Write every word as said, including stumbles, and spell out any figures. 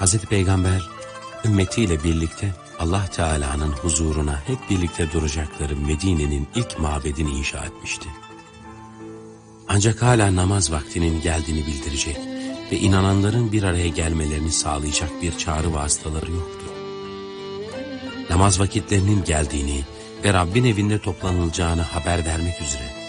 Hazreti Peygamber ümmetiyle birlikte Allah Teala'nın huzuruna hep birlikte duracakları Medine'nin ilk mabedini inşa etmişti. Ancak hala namaz vaktinin geldiğini bildirecek ve inananların bir araya gelmelerini sağlayacak bir çağrı vasıtaları yoktu. Namaz vakitlerinin geldiğini ve Rabbin evinde toplanılacağını haber vermek üzere